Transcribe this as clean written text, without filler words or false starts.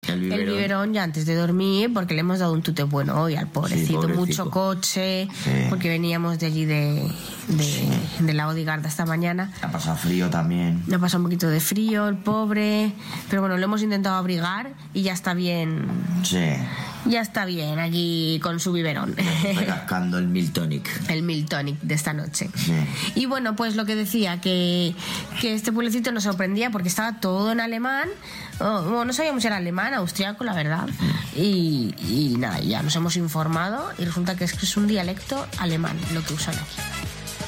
el biberón ya antes de dormir, porque le hemos dado un tute bueno hoy al pobrecito. Mucho coche, porque veníamos de allí de la Odigarda esta mañana. Ha pasado frío también. Ha pasado un poquito de frío, el pobre, pero bueno, lo hemos intentado abrigar y ya está bien. Sí. Ya está bien aquí con su biberón. Está cascando el Miltonic. El Miltonic de esta noche. Sí. Y bueno, pues lo que decía, que este pueblecito nos sorprendía porque estaba todo en alemán. Bueno, no sabíamos si era alemán, austriaco, la verdad. Y nada, ya nos hemos informado y resulta que es un dialecto alemán lo que usan aquí.